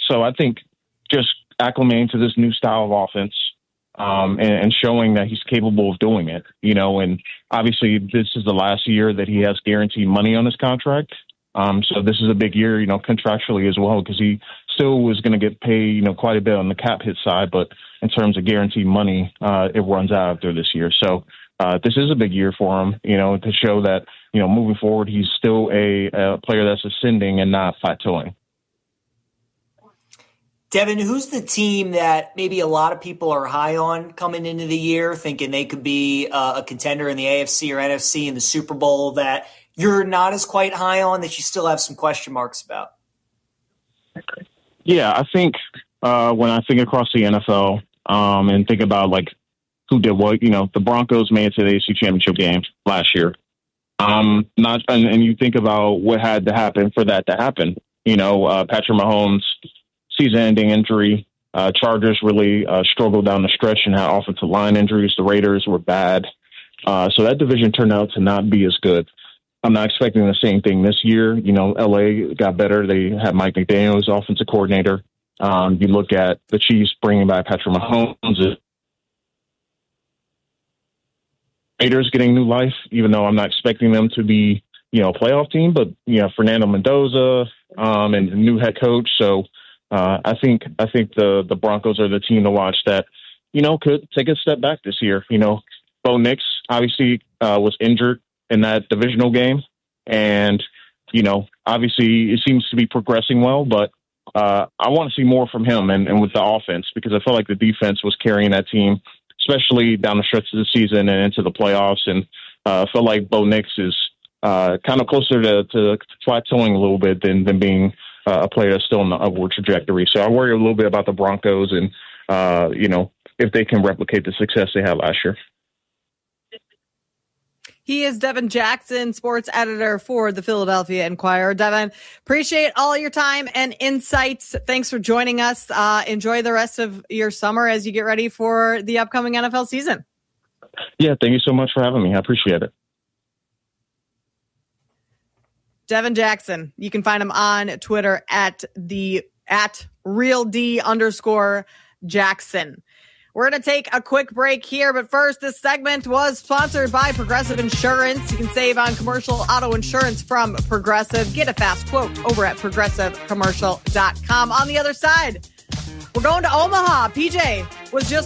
So I think just acclimating to this new style of offense and showing that he's capable of doing it, and obviously this is the last year that he has guaranteed money on his contract. So this is a big year, contractually as well, because he still was going to get paid, quite a bit on the cap hit side. But in terms of guaranteed money, it runs out after this year. So this is a big year for him, to show that, moving forward, he's still a player that's ascending and not plateauing. Devin, who's the team that maybe a lot of people are high on coming into the year, thinking they could be a contender in the AFC or NFC in the Super Bowl that you're not as quite high on, that you still have some question marks about? Yeah, I think when I think across the NFL and think about like who did what, the Broncos made it to the AFC Championship game last year. And you think about what had to happen for that to happen. Patrick Mahomes, season-ending injury. Chargers really struggled down the stretch and had offensive line injuries. The Raiders were bad. So that division turned out to not be as good. I'm not expecting the same thing this year. LA got better. They had Mike McDaniel as offensive coordinator. You look at the Chiefs bringing back Patrick Mahomes. Raiders getting new life, even though I'm not expecting them to be, a playoff team. But, Fernando Mendoza and a new head coach. So I think the Broncos are the team to watch that, could take a step back this year. Bo Nix obviously was injured in that divisional game. And, obviously it seems to be progressing well, but I want to see more from him and with the offense, because I felt like the defense was carrying that team, especially down the stretch of the season and into the playoffs. And I felt like Bo Nix is kind of closer to plateauing a little bit than being a player that's still on the upward trajectory. So I worry a little bit about the Broncos and, if they can replicate the success they had last year. He is Devin Jackson, sports editor for the Philadelphia Inquirer. Devin, appreciate all your time and insights. Thanks for joining us. Enjoy the rest of your summer as you get ready for the upcoming NFL season. Yeah, thank you so much for having me. I appreciate it. Devin Jackson. You can find him on Twitter at @RealD_Jackson. We're going to take a quick break here, but first, this segment was sponsored by Progressive Insurance. You can save on commercial auto insurance from Progressive. Get a fast quote over at progressivecommercial.com. On the other side, we're going to Omaha. PJ was just